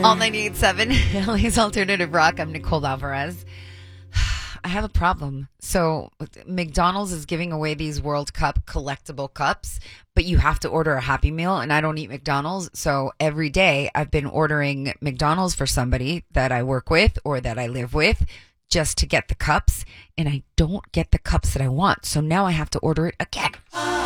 All 98.7, LA's Alternative Rock. I'm Nicole Alvarez. I have a problem. So McDonald's is giving away these World Cup collectible cups, but you have to order a Happy Meal, and I don't eat McDonald's. So every day I've been ordering McDonald's for somebody that I work with or that I live with just to get the cups, and I don't get the cups that I want. So now I have to order it again.